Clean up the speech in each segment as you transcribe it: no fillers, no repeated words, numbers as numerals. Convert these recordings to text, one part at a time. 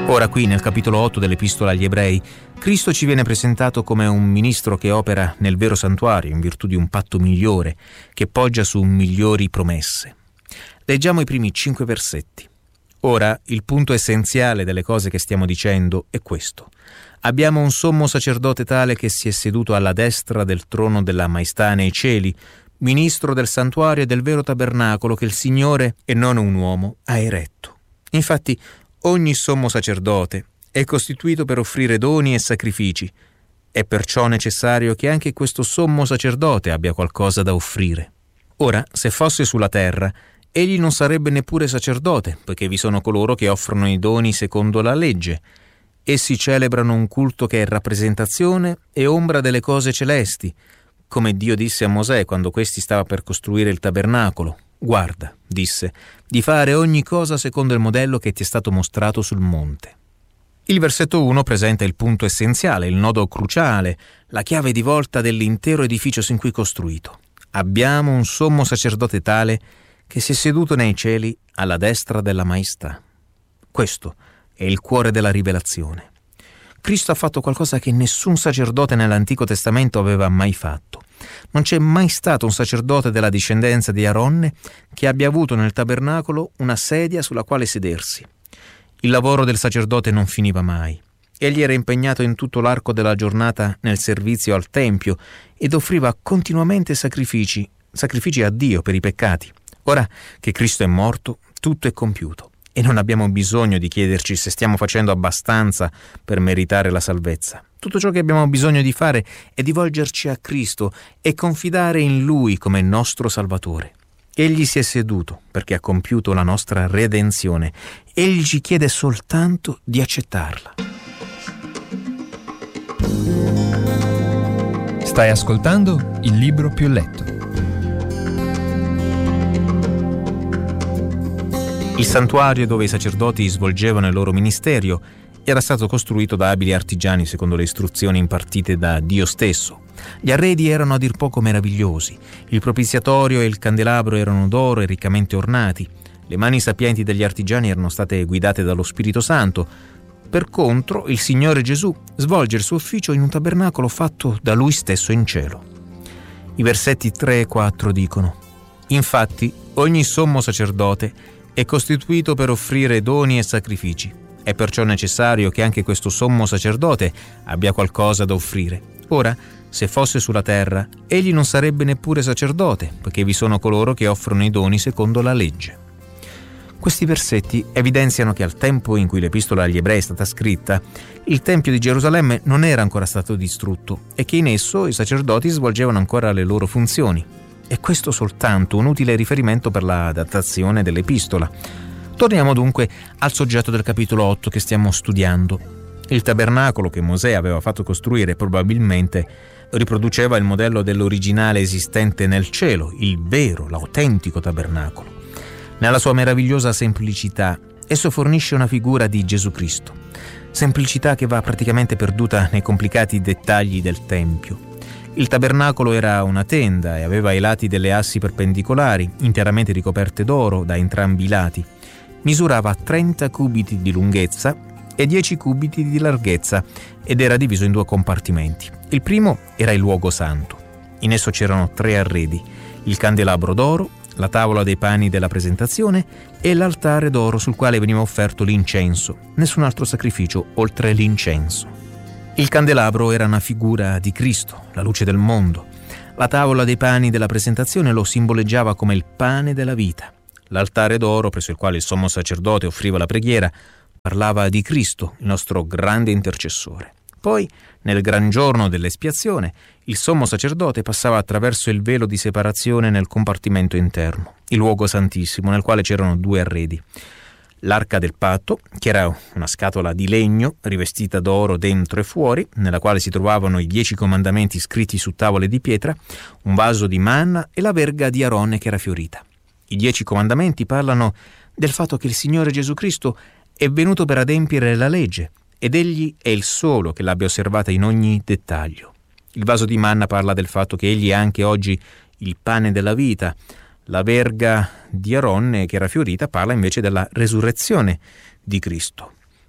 Ora qui nel capitolo 8 dell'Epistola agli Ebrei, Cristo ci viene presentato come un ministro che opera nel vero santuario in virtù di un patto migliore, che poggia su migliori promesse. Leggiamo i primi 5 versetti. Ora, il punto essenziale delle cose che stiamo dicendo è questo. Abbiamo un sommo sacerdote tale che si è seduto alla destra del trono della maestà nei cieli, ministro del santuario e del vero tabernacolo che il Signore, e non un uomo, ha eretto. Infatti, ogni sommo sacerdote è costituito per offrire doni e sacrifici. È perciò necessario che anche questo sommo sacerdote abbia qualcosa da offrire. Ora, se fosse sulla terra, egli non sarebbe neppure sacerdote, poiché vi sono coloro che offrono i doni secondo la legge. Essi celebrano un culto che è rappresentazione e ombra delle cose celesti, come Dio disse a Mosè quando questi stava per costruire il tabernacolo. Guarda, disse, di fare ogni cosa secondo il modello che ti è stato mostrato sul monte. Il versetto 1 presenta il punto essenziale, il nodo cruciale, la chiave di volta dell'intero edificio sin qui costruito. Abbiamo un sommo sacerdote tale che si è seduto nei cieli alla destra della maestà. Questo è il cuore della rivelazione. Cristo ha fatto qualcosa che nessun sacerdote nell'Antico Testamento aveva mai fatto. Non c'è mai stato un sacerdote della discendenza di Aronne che abbia avuto nel tabernacolo una sedia sulla quale sedersi. Il lavoro del sacerdote non finiva mai. Egli era impegnato in tutto l'arco della giornata nel servizio al Tempio ed offriva continuamente sacrifici a Dio per i peccati. Ora che Cristo è morto, tutto è compiuto e non abbiamo bisogno di chiederci se stiamo facendo abbastanza per meritare la salvezza. Tutto ciò che abbiamo bisogno di fare è di volgerci a Cristo e confidare in Lui come nostro Salvatore. Egli si è seduto perché ha compiuto la nostra redenzione. Egli ci chiede soltanto di accettarla. Stai ascoltando Il Libro Più Letto. Il santuario dove i sacerdoti svolgevano il loro ministero era stato costruito da abili artigiani secondo le istruzioni impartite da Dio stesso. Gli arredi erano a dir poco meravigliosi. Il propiziatorio e il candelabro erano d'oro e riccamente ornati. Le mani sapienti degli artigiani erano state guidate dallo Spirito Santo. Per contro, il Signore Gesù svolge il suo ufficio in un tabernacolo fatto da Lui stesso in cielo. I versetti 3 e 4 dicono: Infatti, ogni sommo sacerdote è costituito per offrire doni e sacrifici. È perciò necessario che anche questo sommo sacerdote abbia qualcosa da offrire. Ora, se fosse sulla terra, egli non sarebbe neppure sacerdote, poiché vi sono coloro che offrono i doni secondo la legge. Questi versetti evidenziano che al tempo in cui l'Epistola agli Ebrei è stata scritta, il Tempio di Gerusalemme non era ancora stato distrutto e che in esso i sacerdoti svolgevano ancora le loro funzioni. E questo soltanto un utile riferimento per la datazione dell'Epistola. Torniamo dunque al soggetto del capitolo 8 che stiamo studiando. Il tabernacolo che Mosè aveva fatto costruire probabilmente riproduceva il modello dell'originale esistente nel cielo, il vero, l'autentico tabernacolo. Nella sua meravigliosa semplicità, esso fornisce una figura di Gesù Cristo. Semplicità che va praticamente perduta nei complicati dettagli del Tempio. Il tabernacolo era una tenda e aveva ai lati delle assi perpendicolari, interamente ricoperte d'oro da entrambi i lati. Misurava 30 cubiti di lunghezza e 10 cubiti di larghezza ed era diviso in 2 compartimenti. Il primo era il luogo santo. In esso c'erano 3 arredi: il candelabro d'oro, la tavola dei pani della presentazione e l'altare d'oro sul quale veniva offerto l'incenso. Nessun altro sacrificio oltre l'incenso. Il candelabro era una figura di Cristo, la luce del mondo. La tavola dei pani della presentazione lo simboleggiava come il pane della vita. L'altare d'oro presso il quale il sommo sacerdote offriva la preghiera parlava di Cristo, il nostro grande intercessore. Poi, nel gran giorno dell'espiazione, il sommo sacerdote passava attraverso il velo di separazione nel compartimento interno, il luogo santissimo, nel quale c'erano 2 arredi. L'arca del patto, che era una scatola di legno rivestita d'oro dentro e fuori, nella quale si trovavano i 10 comandamenti scritti su tavole di pietra, un vaso di manna e la verga di Aronne che era fiorita. I 10 comandamenti parlano del fatto che il Signore Gesù Cristo è venuto per adempiere la legge ed egli è il solo che l'abbia osservata in ogni dettaglio. Il vaso di manna parla del fatto che egli è anche oggi il pane della vita. La verga di Aronne che era fiorita parla invece della resurrezione di Cristo.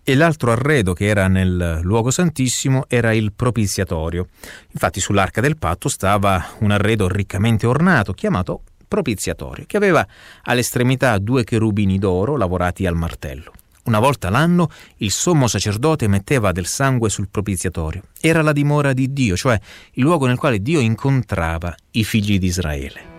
E l'altro arredo che era nel luogo santissimo era il propiziatorio. Infatti sull'arca del patto stava un arredo riccamente ornato chiamato propiziatorio, che aveva all'estremità 2 cherubini d'oro lavorati al martello. Una volta l'anno il sommo sacerdote metteva del sangue sul propiziatorio. Era la dimora di Dio, cioè il luogo nel quale Dio incontrava i figli di Israele.